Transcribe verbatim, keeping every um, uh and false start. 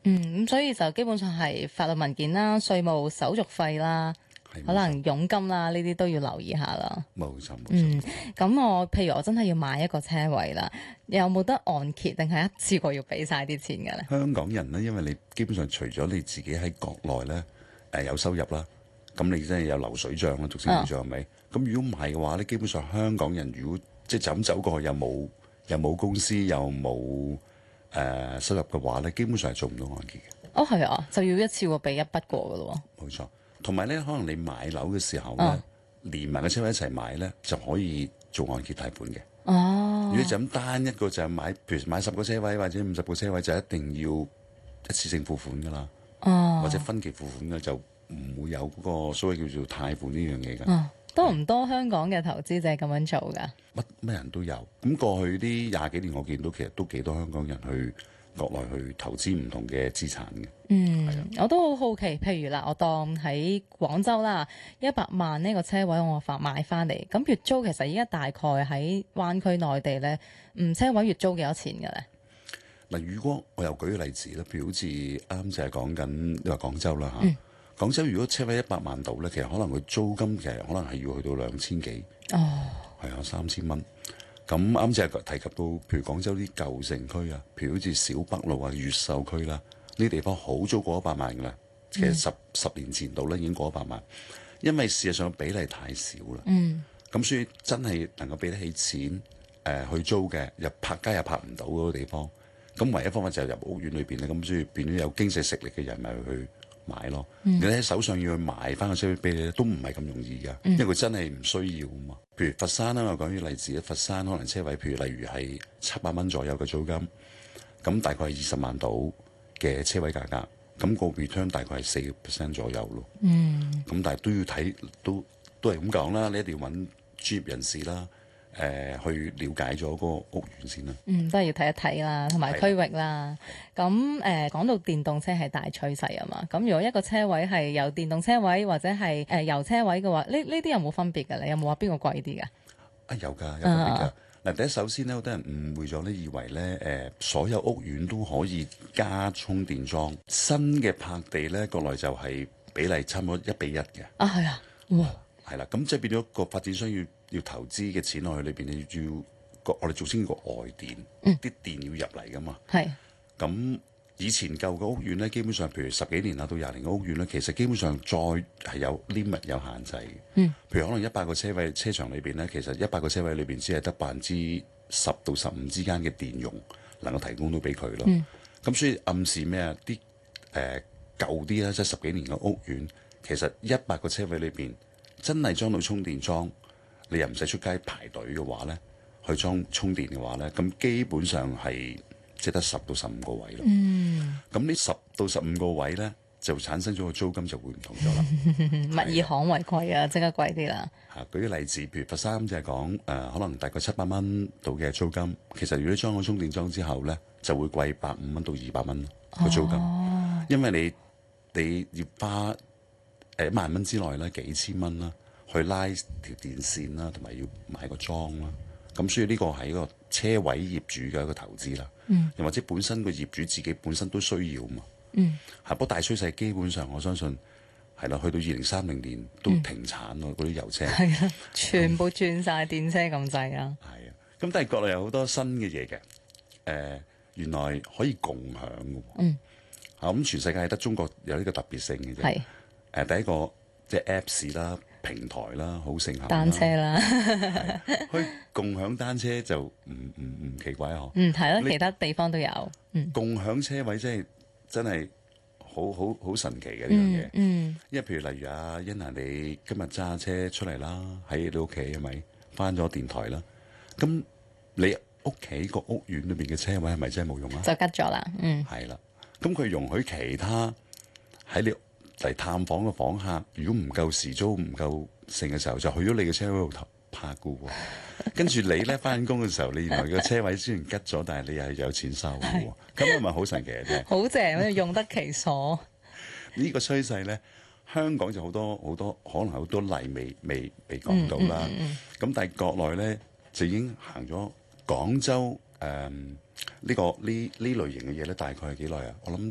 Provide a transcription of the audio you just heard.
嗯，咁所以就基本上係法律文件啦、稅務手續費啦。可能佣金啦，呢啲都要留意下啦。 冇錯冇錯。 嗯，咁我譬如我真係要買一個車位啦，有冇得按揭定係一次過要俾晒啲錢嘅咧？ 香港人咧，因為你基本上除咗你自己喺國內咧，誒、呃、有收入啦，咁你真係有流水帳啦，俗稱叫做係咪？咁、哦、如果唔係嘅話咧，基本上香港人如果即係就咁走過去又冇又冇公司又冇誒、呃、收入嘅話咧，基本上係做唔到按揭嘅。 哦，係啊，就要一次過俾一筆過嘅咯。 冇錯。同埋咧，可能你買樓嘅時候咧， 哦、 連埋個車位一齊買咧，就可以做按揭貸款嘅。 哦， 如果就咁單一個就係買，譬如買十個車位或者五十個車位，就一定要一次性付款噶啦。 哦，或者分期付款嘅，就唔會有嗰個所謂叫做貸款呢樣嘢嘅。 哦，多唔多香港嘅投資者咁樣做㗎？ 乜乜人都有。咁過去呢廿幾年，我見到其實都幾多香港人去國內去投資唔同嘅資產嘅。 嗯， 係啊， 我都好好奇，譬如啦，我當喺廣州啦，一百萬呢個車位我發買翻嚟，咁月租其實依家大概喺灣區內地咧，嗯，車位月租幾多錢嘅咧？ 嗱，如果我又舉個例子啦，譬如好似啱就係講緊你話廣州啦嚇， 嗯、 廣州如果車位一百萬度咧，其實可能佢租金其實可能係要去到兩千幾， 哦， 係啊，三千蚊。咁啱就係提及到，譬如廣州啲舊城區啊，譬如好似小北路啊、越秀區啦，呢啲地方好早過一百萬噶啦。其實十、嗯、十年前度咧已經過一百萬，因為事實上比例太少啦。 嗯， 咁所以真係能夠俾得起錢誒、呃、去租嘅，又拍街又拍唔到嗰個地方。咁唯一方法就係入屋苑裏邊咧，咁所以變咗有經濟實力嘅人咪去買咯。嗯、你喺手上要去買翻個車位俾你都唔係咁容易噶，嗯、因為佢真係唔需要啊嘛。譬如佛山啦，我講啲例子，佛山可能車位，譬如例如係七百蚊左右嘅租金，咁大概係二十萬到嘅車位價格，咁、個 return 大概係四個 percent 左右咯。嗯，咁但係都要睇，都都係咁講啦，你一定要揾專業人士啦。誒、呃、去了解咗嗰個屋苑先啦。 嗯，都係要睇一睇啦，同埋區域啦。咁誒、呃、講到電動車係大趨勢啊嘛。咁如果一個車位係有電動車位或者係誒、呃、油車位嘅話，呢呢啲有冇分別㗎？你有冇話邊個貴啲㗎？ 啊，有㗎，有分別㗎。嗱、啊，第一首先咧，好多人誤會咗咧，以為咧誒、呃、所有屋苑都可以加充電樁。新嘅拍地咧，國內就係比例差唔多一比一嘅。 啊，係啊，哇！ 係啦，咁即係變咗個發展商要要投資嘅錢落去裏邊，你要個我哋俗稱個外電，啲、嗯、電要入嚟噶嘛。係是。咁以前舊嘅屋苑咧，基本上譬如十幾年啊到廿年嘅屋苑咧，其實基本上再係有 limit 有限制嘅。嗯。譬如可能一百個車位車場裏邊咧，其實一百個車位裏邊只係得百分之十到十五之間嘅電容能夠提供到俾佢咯。嗯。咁所以暗示咩啊？啲誒、呃、舊啲咧，即係十幾年嘅屋苑，其實一百個車位裏邊。真係裝到充電樁，你又唔使出街排隊嘅話咧，去裝充電嘅話咧，咁基本上係即係得十到十五個位咯。嗯，咁呢十到十五個位咧，就產生咗個租金就會唔同咗啦。 物以罕為貴啊，即刻貴啲啦。 嚇，舉個例子，譬如佛山就係講誒，可能大概七百蚊度嘅租金，其實如果你裝咗充電樁之後咧，就會貴百五蚊到二百蚊個租金，哦、因為你你要花。誒一萬蚊之內咧，幾千蚊啦，去拉條電線啦，同埋要買個樁啦。咁所以呢個係一個車位業主嘅一個投資啦。嗯。又或者本身個業主自己本身都需要嘛。嗯。係，不過大趨勢基本上我相信係啦，去到二零三零年都停產咯，嗰啲、嗯、油車。係啊， 全部轉晒電車咁滯啊。 係啊，咁但係國內有好多新嘅嘢嘅。誒、呃，原來可以共享嘅。嗯。嚇、啊，咁全世界得中國有呢個特別性嘅啫。係。誒、呃、第一個即係 Apps 啦、平台啦，好盛行。單車啦，去共享單車就唔唔唔奇怪嗬。嗯，係咯，你其他地方都有。嗯，共享車位真係真係好好好神奇嘅呢樣嘢。嗯，因為譬如例如阿欣娜，你今日揸車出嚟啦，喺你屋企係咪返咗電台啦？咁你屋企個屋苑裏邊嘅車位係咪真係冇用啊？就吉咗啦。嗯，係啦。咁佢容許其他喺你嚟探訪嘅訪客，如果唔夠時租唔夠剩嘅時候，就去咗你嘅車位度拍嘅喎。跟住你咧翻工嘅時候，你原來個車位雖然吉咗，但係你又係有錢收嘅喎。咁係咪好神奇嘅啫？好正，用得其所。呢個趨勢咧，香港就好多好多，可能好多例未未未講到啦。咁、嗯嗯嗯、但係國內咧就已經行咗廣州誒呢、呃呢個呢呢類型嘅嘢咧，大概係幾耐啊？我諗